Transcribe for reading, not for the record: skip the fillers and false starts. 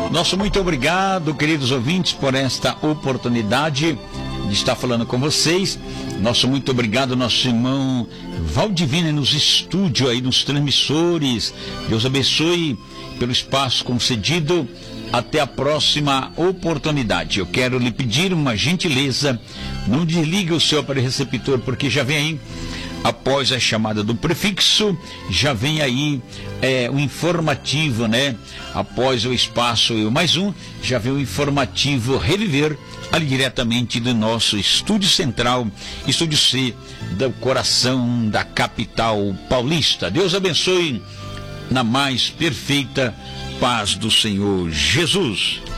Nosso muito obrigado, queridos ouvintes, por esta oportunidade de estar falando com vocês. Nosso muito obrigado, nosso irmão Valdivino, nos estúdios aí, nos transmissores. Deus abençoe pelo espaço concedido. Até a próxima oportunidade. Eu quero lhe pedir uma gentileza, não desligue o seu aparelho receptor, porque já vem aí, após a chamada do prefixo, já vem aí o informativo, né? Após o espaço Eu Mais Um, já vem o informativo Reviver, ali diretamente do nosso estúdio central, estúdio C, do coração da capital paulista. Deus abençoe na mais perfeita paz do Senhor Jesus.